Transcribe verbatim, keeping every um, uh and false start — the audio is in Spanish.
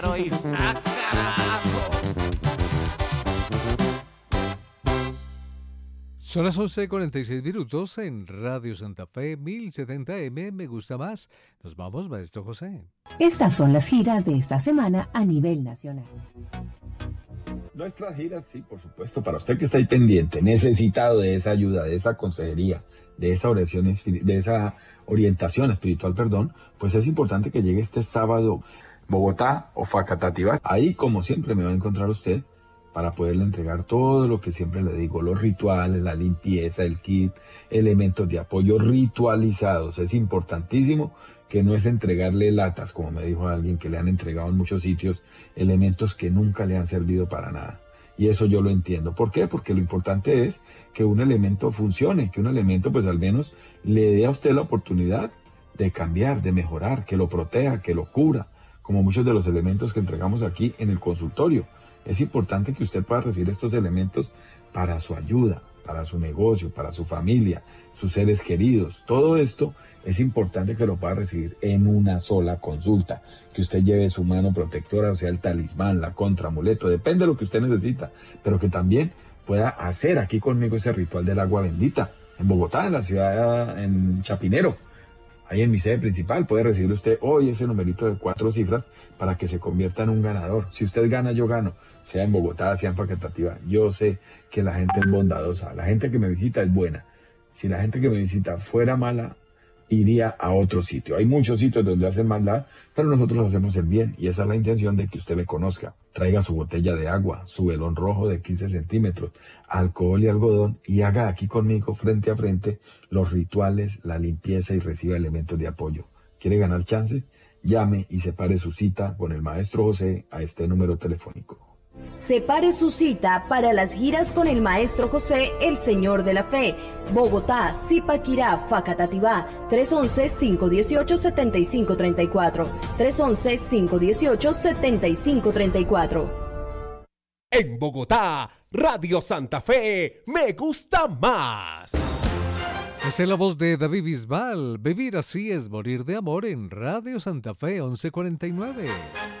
hijo. ¡Ah, carajo! Son las once cuarenta y seis minutos en Radio Santa Fe mil setenta eme. Me gusta más. Nos vamos, maestro José. Estas son las giras de esta semana a nivel nacional. Nuestras giras, sí, por supuesto, para usted que está ahí pendiente, necesitado de esa ayuda, de esa consejería, de esa oración, de esa orientación espiritual, perdón, pues es importante que llegue este sábado Bogotá o Facatativá. Ahí, como siempre, me va a encontrar usted para poderle entregar todo lo que siempre le digo, los rituales, la limpieza, el kit, elementos de apoyo ritualizados. Es importantísimo que no es entregarle latas, como me dijo alguien que le han entregado en muchos sitios, elementos que nunca le han servido para nada. Y eso yo lo entiendo. ¿Por qué? Porque lo importante es que un elemento funcione, que un elemento pues al menos le dé a usted la oportunidad de cambiar, de mejorar, que lo proteja, que lo cura, como muchos de los elementos que entregamos aquí en el consultorio. Es importante que usted pueda recibir estos elementos para su ayuda, para su negocio, para su familia, sus seres queridos. Todo esto es importante que lo pueda recibir en una sola consulta. Que usted lleve su mano protectora, o sea, el talismán, la contra, amuleto, depende de lo que usted necesita. Pero que también pueda hacer aquí conmigo ese ritual del agua bendita. En Bogotá, en la ciudad, en Chapinero. Ahí en mi sede principal puede recibir usted hoy ese numerito de cuatro cifras para que se convierta en un ganador. Si usted gana, yo gano. Sea en Bogotá, sea en Facatativá. Yo sé que la gente es bondadosa. La gente que me visita es buena. Si la gente que me visita fuera mala, iría a otro sitio. Hay muchos sitios donde hacen maldad, pero nosotros hacemos el bien. Y esa es la intención de que usted me conozca. Traiga su botella de agua, su velón rojo de quince centímetros, alcohol y algodón, y haga aquí conmigo, frente a frente, los rituales, la limpieza y reciba elementos de apoyo. ¿Quiere ganar chance? Llame y separe su cita con el maestro José a este número telefónico. Separe su cita para las giras con el Maestro José, el Señor de la Fe. Bogotá, Zipaquirá, Facatativá, tres once, cinco dieciocho, setenta y cinco treinta y cuatro. tres once, cinco dieciocho, setenta y cinco treinta y cuatro. En Bogotá, Radio Santa Fe, me gusta más. Esa es la voz de David Bisbal. Vivir así es morir de amor en Radio Santa Fe once cuarenta y nueve.